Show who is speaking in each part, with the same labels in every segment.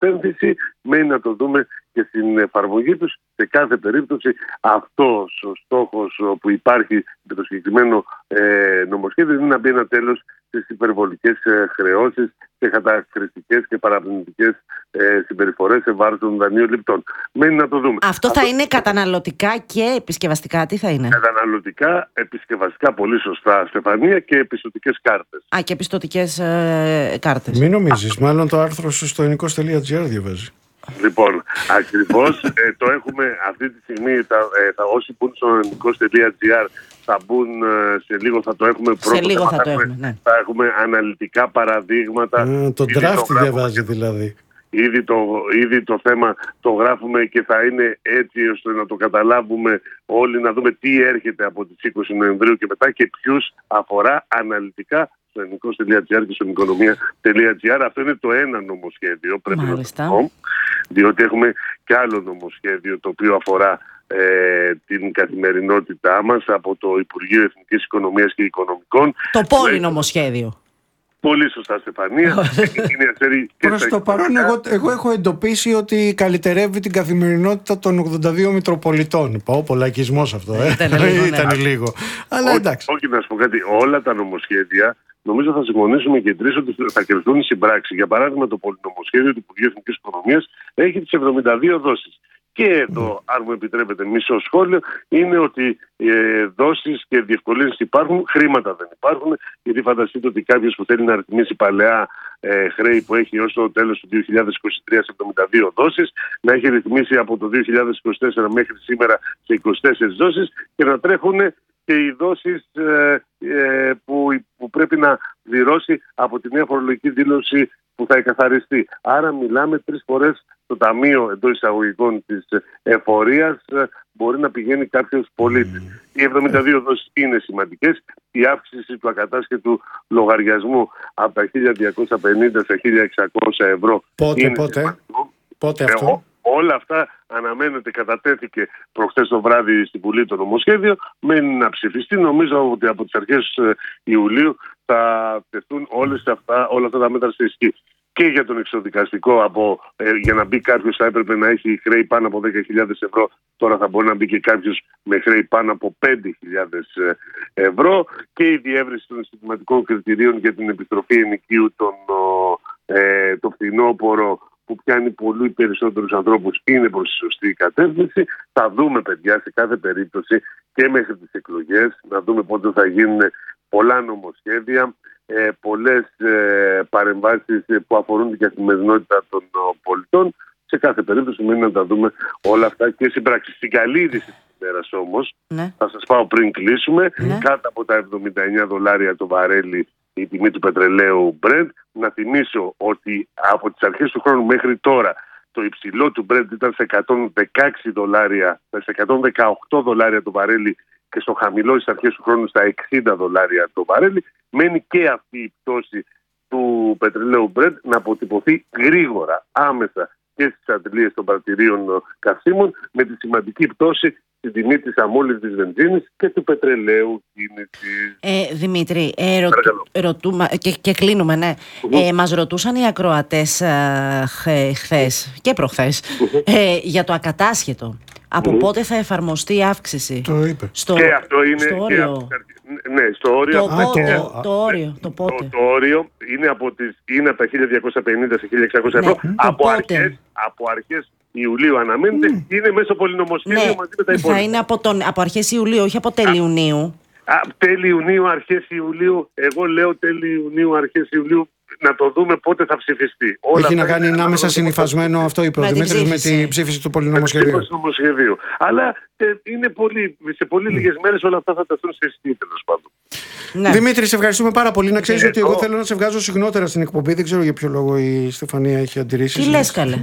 Speaker 1: κατεύθυνση. Μένει να το δούμε και στην εφαρμογή τους. Σε κάθε περίπτωση αυτός ο στόχος που υπάρχει με το συγκεκριμένο νομοσχέδιο είναι να μπει ένα τέλος στις υπερβολικές χρεώσεις και καταχρηστικές και παραπλανητικές συμπεριφορές σε βάρος των δανειοληπτών. Μένει να το δούμε.
Speaker 2: Αυτό θα είναι καταναλωτικά και επισκευαστικά, τι θα είναι?
Speaker 1: Καταναλωτικά, επισκευαστικά, πολύ σωστά, Στεφανία, και πιστωτικές κάρτες.
Speaker 2: Και πιστωτικές κάρτες.
Speaker 3: Μην νομίζεις, μάλλον το άρθρο σου στο ennikos.gr διαβάζει.
Speaker 1: Λοιπόν, ακριβώς το έχουμε αυτή τη στιγμή. Όσοι μπουν στο ennikos.gr θα μπουν σε λίγο, θα το έχουμε πρώτο.
Speaker 2: Σε λίγο θα το έχουμε, ναι.
Speaker 1: Θα έχουμε αναλυτικά παραδείγματα.
Speaker 3: Το draft διαβάζει δηλαδή.
Speaker 1: Ήδη το θέμα το γράφουμε και θα είναι έτσι ώστε να το καταλάβουμε όλοι, να δούμε τι έρχεται από τις 20 Νοεμβρίου και μετά και ποιους αφορά αναλυτικά στο ennikos.gr και στο economia.gr. Αυτό είναι το ένα νομοσχέδιο, πρέπει να το πω, διότι έχουμε και άλλο νομοσχέδιο το οποίο αφορά την καθημερινότητά μας από το Υπουργείο Εθνικής Οικονομίας και Οικονομικών.
Speaker 2: Το πόλινομοσχέδιο.
Speaker 1: Πολύ σωστά, Στεφανία.
Speaker 3: Προς το παρόν, εγώ έχω εντοπίσει ότι καλυτερεύει την καθημερινότητα των 82 Μητροπολιτών. Πολλακισμός αυτό, ήταν λίγο. Αλλά εντάξει.
Speaker 1: Όχι, να σου πω κάτι. Όλα τα νομοσχέδια νομίζω θα συμφωνήσουμε και οι τρεις ότι θα κρυφθούν οι συμπράξεις. Για παράδειγμα, το πολυνομοσχέδιο του Υπουργείου Εθνικής Οικονομίας έχει τις 72 δόσεις. Και εδώ, αν μου επιτρέπετε, μισό σχόλιο, είναι ότι δόσεις και διευκολύνσεις υπάρχουν, χρήματα δεν υπάρχουν. Γιατί φανταστείτε ότι κάποιος που θέλει να ρυθμίσει παλαιά χρέη που έχει ως το τέλος του 2023 σε 72 δόσεις, να έχει ρυθμίσει από το 2024 μέχρι σήμερα σε 24 δόσεις και να τρέχουν και οι δόσεις που πρέπει να πληρώσει από τη νέα φορολογική δήλωση που θα εκαθαριστεί. Άρα μιλάμε 3 φορές το ταμείο εντός εισαγωγικών της εφορίας μπορεί να πηγαίνει κάποιος πολίτης. Οι 72 δόσεις είναι σημαντικές. Η αύξηση του ακατάσχετου λογαριασμού από τα 1.250 σε 1.600 ευρώ.
Speaker 3: Πότε αυτό?
Speaker 1: Όλα αυτά αναμένεται, κατατέθηκε προχθές το βράδυ στην Βουλή το νομοσχέδιο. Μένει να ψηφιστεί. Νομίζω ότι από τις αρχές Ιουλίου θα τεθούν όλα αυτά τα μέτρα σε ισχύ. Και για τον εξοδικαστικό, για να μπει κάποιος θα έπρεπε να έχει χρέη πάνω από 10.000 ευρώ. Τώρα θα μπορεί να μπει και κάποιος με χρέη πάνω από 5.000 ευρώ. Και η διεύρυνση των συστηματικών κριτηρίων για την επιστροφή ενοικίου το φθινόπωρο, που πιάνει πολύ περισσότερους ανθρώπους, είναι προς τη σωστή κατεύθυνση. Θα δούμε, παιδιά, σε κάθε περίπτωση και μέχρι τις εκλογές, να δούμε πότε θα γίνουν πολλά νομοσχέδια, πολλές παρεμβάσεις που αφορούν την καθημερινότητα των πολιτών. Σε κάθε περίπτωση μένει να τα δούμε όλα αυτά και στην πράξη. Στην καλή είδηση της ημέρας όμως, θα σας πάω πριν κλείσουμε, κάτω από τα $79 το βαρέλι η τιμή του πετρελαίου Brent. Να θυμίσω ότι από τις αρχές του χρόνου μέχρι τώρα το υψηλό του Brent ήταν σε $116, σε $118 το βαρέλι και στο χαμηλό στις αρχές του χρόνου στα $60 το βαρέλι. Μένει και αυτή η πτώση του πετρελαίου Brent να αποτυπωθεί γρήγορα, άμεσα και στις αντιλίες των πρατηρίων καυσίμων, με τη σημαντική πτώση στην τιμή της αμόλυβδης βενζίνης και του πετρελαίου κίνησης.
Speaker 2: Δημήτρη, ρωτούμε και κλείνουμε, ναι. Μας ρωτούσαν οι ακροατές χθες και προχθές για το ακατάσχετο. Από πότε θα εφαρμοστεί η αύξηση?
Speaker 3: Το είπε.
Speaker 1: Και αυτό είναι
Speaker 2: στο όριο.
Speaker 1: Ναι, στο όριο.
Speaker 2: Το όριο, το πότε?
Speaker 1: Το όριο είναι από τα 1.250 σε 1.600 ευρώ. Από αρχές Ιουλίου αναμένεται. Είναι μέσω πολυνομοσχέδιου μαζί με τα υπόλοιπα.
Speaker 2: Θα είναι από αρχές Ιουλίου, όχι από τέλη Ιουνίου.
Speaker 1: Τέλη Ιουνίου, αρχές Ιουλίου. Εγώ λέω τέλη Ιουνίου, αρχές Ιουλίου. Να το δούμε πότε θα ψηφιστεί.
Speaker 3: Έχει να κάνει άμεσα συνυφασμένο αυτό, είπε ο Δημήτρης, με την ψήφιση του πολυνομοσχεδίου.
Speaker 1: Αλλά είναι σε πολύ λίγες μέρες όλα αυτά θα τεθούν σε ισχύ, τέλος πάντων.
Speaker 3: Ναι. Δημήτρη, σε ευχαριστούμε πάρα πολύ. Να ξέρεις ότι εγώ θέλω να σε βγάζω συχνότερα στην εκπομπή. Δεν ξέρω για ποιο λόγο η Στεφανία έχει αντιρρήσεις.
Speaker 2: Τι λες, καλέ?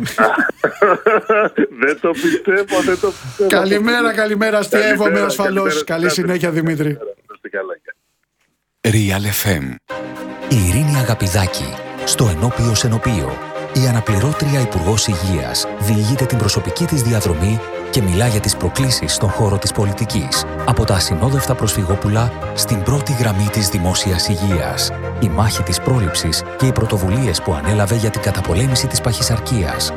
Speaker 1: Δεν το πιστεύω.
Speaker 3: Καλημέρα. Αστιεύομαι ασφαλώς. Καλή συνέχεια, Δημήτρη.
Speaker 4: Real FM. Η Ειρήνη Αγαπηδάκη στο Ενώπιος Ενωπείο. Η αναπληρώτρια Υπουργός Υγείας διηγείται την προσωπική της διαδρομή και μιλά για τις προκλήσεις στον χώρο της πολιτικής. Από τα ασυνόδευτα προσφυγόπουλα στην πρώτη γραμμή της δημόσιας υγείας. Η μάχη της πρόληψης και οι πρωτοβουλίες που ανέλαβε για την καταπολέμηση της παχυσαρκίας.